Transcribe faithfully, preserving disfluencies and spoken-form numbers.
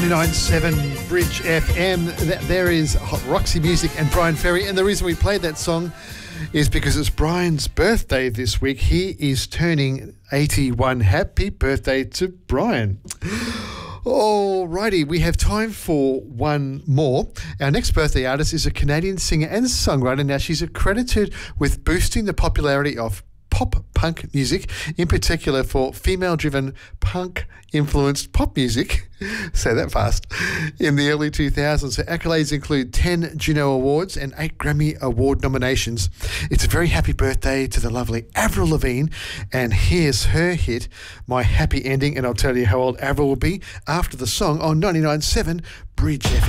ninety-nine point seven Bridge F M. There is Roxy Music and Brian Ferry. And the reason we played that song is because it's Brian's birthday this week. He is turning eighty-one. Happy birthday to Brian. Alrighty, we have time for one more. Our next birthday artist is a Canadian singer and songwriter. Now, she's accredited with boosting the popularity of pop punk music, in particular for female-driven punk-influenced pop music. Say that fast. In the early two thousands, her accolades include ten Juno Awards and eight Grammy Award nominations. It's a very happy birthday to the lovely Avril Lavigne, and here's her hit, My Happy Ending, and I'll tell you how old Avril will be after the song on ninety-nine point seven Bridge F M.